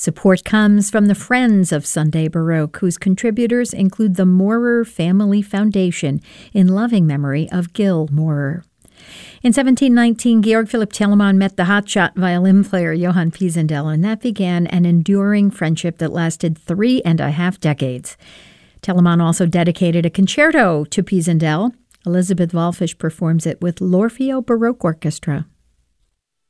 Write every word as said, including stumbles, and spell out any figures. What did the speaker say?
Support comes from the Friends of Sunday Baroque, whose contributors include the Maurer Family Foundation in loving memory of Gil Maurer. In seventeen nineteen, Georg Philipp Telemann met the hotshot violin player Johann Pisendel, and that began an enduring friendship that lasted three and a half decades. Telemann also dedicated a concerto to Pisendel. Elizabeth Wallfisch performs it with L'Orfeo Baroque Orchestra.